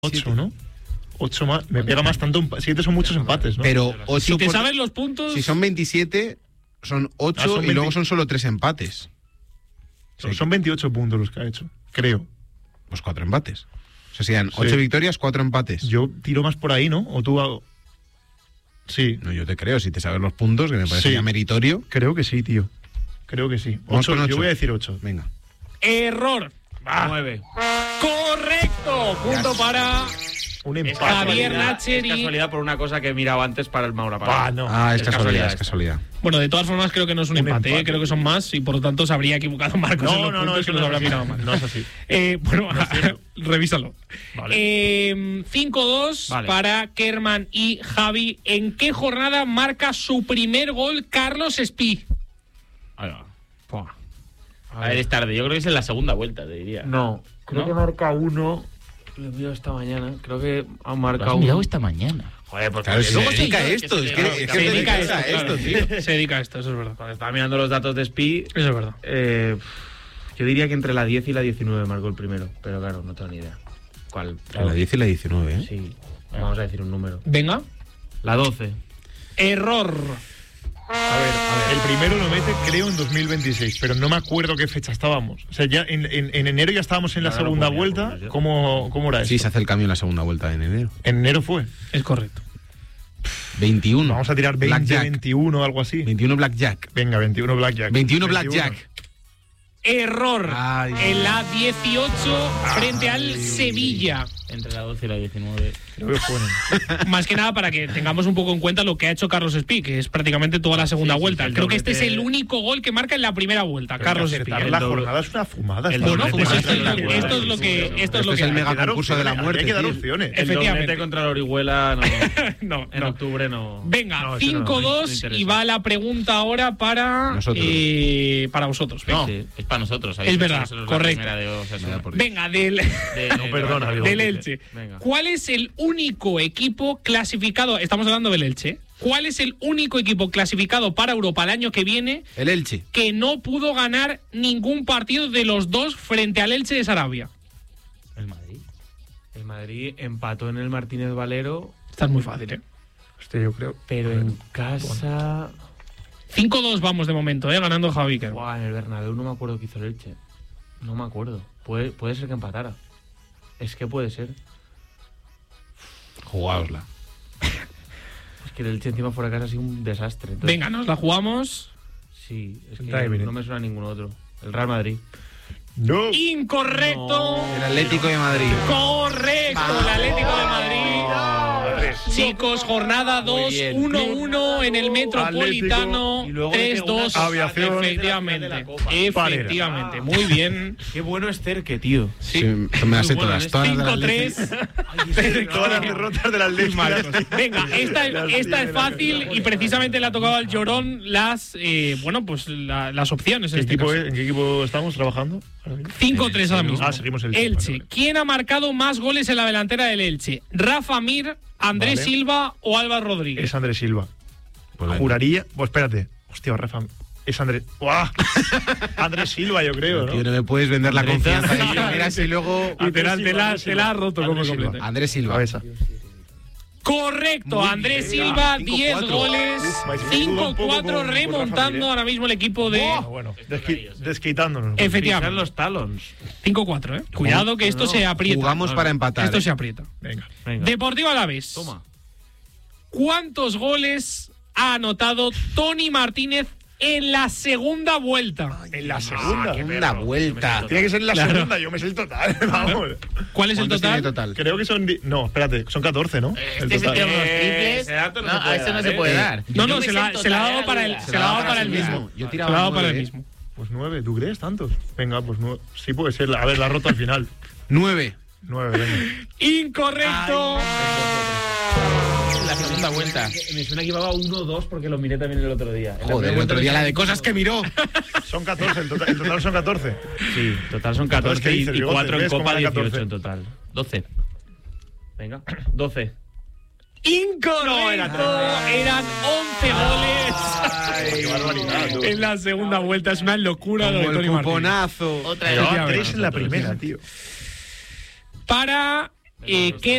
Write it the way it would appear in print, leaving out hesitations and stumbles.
8, ¿no? 8 más. Me pega más tanto. 7 son muchos empates, ¿no? Pero 8 si te sabes los puntos. Si son 27, son 8 son 20. y luego son solo 3 empates. Son 28 puntos los que ha hecho, creo. Pues 4 empates. O sea, serían 8 victorias, 4 empates. Yo tiro más por ahí, ¿no? O tú hago. Sí. No, yo te creo, si te sabes los puntos, que me parece ya meritorio. Creo que sí, tío. Creo que sí. 8, yo voy a decir 8. Venga. Error. 9. Correcto. Punto para Un empate. Javier Es Nacheri. casualidad por una cosa que he mirado antes para el Maura Pala. No. Ah, es casualidad, es esta. casualidad. Bueno, de todas formas creo que no es un empate, creo que son más y por lo tanto se habría equivocado Marcos en los puntos es que que los no habrá es mirado así. mal. No es así. Bueno, revísalo. Vale. 5-2 Vale. para Kerman y Javi. ¿En qué jornada marca su primer gol Carlos Espí? Ahí va. A ver, es tarde. Yo creo que es en la segunda vuelta, te diría. No, creo que marca uno. Lo he mirado esta mañana. Creo que ha Lo marcado has mirado uno. esta mañana. Joder, porque Claro, se luego dedica a yo, esto. Es que Se dedica a esto, esto, claro. tío. Se dedica a esto, eso es verdad. Cuando estaba mirando los datos de Spi, Eso es verdad. Yo diría que entre la 10 y la 19 marcó el primero. Pero claro, no tengo ni idea. ¿Cuál? La 10 y la 19, ¿eh? Sí, vamos a decir un número. Venga. La 12. Error. A ver, el primero lo mete, creo, en 2026, pero no me acuerdo qué fecha estábamos. O sea, ya en enero ya estábamos en la Ahora lo segunda ponía, vuelta. ponía yo. ¿Cómo era eso? Sí, se hace el cambio en la segunda vuelta en enero. En enero fue. Es correcto. 21. Vamos a tirar 20, Blackjack. 21 o algo así. 21 Blackjack. Venga, 21 Blackjack. 21 Blackjack. Error. Ay. En la 18 frente al Sevilla. entre la 12 y la 19. Creo que fue. Más que nada para que tengamos un poco en cuenta lo que ha hecho Carlos Espí, que es prácticamente toda la segunda vuelta. el Creo que este es doblete- el único gol que marca en la primera vuelta, Carlos Espí. Acertar la jornada es una fumada. el Bueno, doblete pues contra esto es el lo Orihuela. que Esto es hay. el mega concurso de la muerte. Hay que dar tío. opciones. El Efectivamente. doblete contra el Orihuela no, No. octubre no. Venga, No, eso no, 5-2 no interesa. y va la pregunta ahora para Nosotros. para vosotros. Venga, Sí, es para nosotros. Es verdad, correcto. Venga, del perdona, digo. del Elche. Venga. ¿Cuál es el único equipo clasificado? Estamos hablando del Elche. ¿Cuál es el único equipo clasificado para Europa el año que viene El Elche. que no pudo ganar ningún partido de los dos frente al Elche de Sarabia? El Madrid. El Madrid empató en el Martínez Valero, Esta es muy fácil, ¿eh? Hostia, yo creo. pero en casa. 5-2 vamos de momento, ganando Javi. Buah, en el Bernabéu no me acuerdo qué hizo el Elche. No me acuerdo. Puede ser que empatara. Es que puede ser. Jugaosla. Es que el Elche encima fuera de casa ha sido un desastre. Entonces, Venga, nos la jugamos. Sí, es que Está bien, no me suena ningún otro. El Real Madrid. No. Incorrecto. El Atlético de Madrid. Correcto, el Atlético de Madrid. Chicos, jornada 2, bien. 1-1 en el Metropolitano, Atlético, y luego mete 3-2. una Aviación. Efectivamente, de la Copa. efectivamente, muy bien. Qué bueno es Cerque, tío. Sí, me las sé Muy bueno, todas. Todas las del Atlético. 5-3. Todas las derrotas del Atlético. Venga, esta es fácil y precisamente le ha tocado al Llorón las opciones en este caso. ¿En qué equipo estamos trabajando? 5-3 ahora mismo. Seguimos el Elche. vale. ¿Quién ha marcado más goles en la delantera del Elche? ¿Rafa Mir, Andrés Vale. Silva o Álvaro Rodríguez? Es Andrés Silva. Pues venga. Juraría. Pues espérate. Hostia, Rafa. Es Andrés. ¡Guau! Andrés Silva, yo creo, Tío, ¿no? no me puedes vender la Andrés confianza de Silva. esta manera si luego. Literal, te la ha roto como Andrés Silva. completa. Andrés Silva. Cabeza. Correcto, Muy Andrés bien. Silva, 5-4. 10 goles, Vais, me duda un poco 5-4 con Rafa remontando Mir, ahora mismo el equipo de... Bueno, desquitándonos. Pisan Efectivamente, los talons. 5-4, Cuidado que esto se aprieta. Jugamos para empatar. Esto se aprieta. Venga. Venga. Deportivo Alavés. Toma. ¿Cuántos goles ha anotado Toni Martínez en la segunda vuelta? En la segunda. Segunda vuelta. Tiene que ser en la Claro. segunda, yo me sé el total. Vamos. ¿Cuál es el ¿Cuántos tiene total? total? Creo que son. No, espérate, son 14, ¿no? Este es el que unos triples. ese dato no No, se puede a este no dar, se ¿eh? puede dar. No, Yo me se sé la el ha total, dado para el, la se la ha dado para el sí mismo. mismo. Yo Se tiraba la ha dado para el 9, mismo. Pues 9, ¿tú crees tantos? Venga, pues 9. Sí puede ser. A ver, la roto al final. 9. 9, venga. Incorrecto. La segunda vuelta. Me suena que llevaba 1-2 porque lo miré también el otro día. En la Joder, primera el otro día vuelta la de cosas que miró. Son 14, el total son 14. Sí, total son Entonces, 14 ¿qué dices, y Bigote? 4 en ¿Ves cómo Copa, era 18 14? en total. 12. Venga, 12. Incorrecto. Eran 11 goles Qué barbaridad, tú. en la segunda vuelta. Es una locura lo de Como Toni el Martínez. cuponazo. Otra Llevaba vez. 3 en la primera, tío. Para